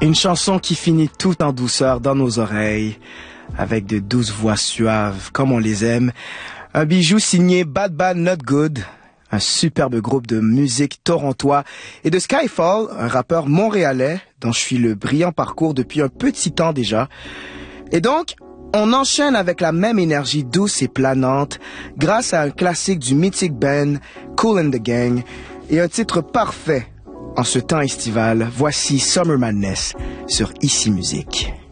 Une chanson qui finit tout en douceur dans nos oreilles, avec de douces voix suaves comme on les aime. Un bijou signé Bad Bad Not Good, un superbe groupe de musique torontois, et de Skyfall, un rappeur montréalais dont je suis le brillant parcours depuis un petit temps déjà. Et donc, on enchaîne avec la même énergie douce et planante grâce à un classique du mythique band Kool and the Gang et un titre parfait en ce temps estival. Voici Summer Madness sur Ici Musique.